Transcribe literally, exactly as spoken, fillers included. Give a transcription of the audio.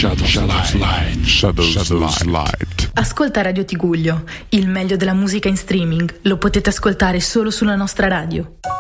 Shadows, Shadows Light. Shadows, Shadows Light. Ascolta Radio Tigullio, il meglio della musica in streaming. Lo potete ascoltare solo sulla nostra radio.